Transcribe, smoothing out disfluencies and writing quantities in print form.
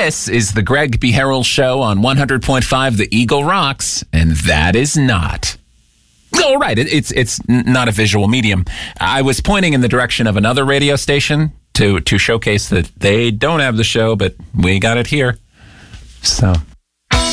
This is the Greg B. Harrell Show on 100.5 The Eagle Rocks, and that is not. Oh, right. It's not a visual medium. I was pointing in the direction of another radio station to showcase that they don't have the show, but we got it here. So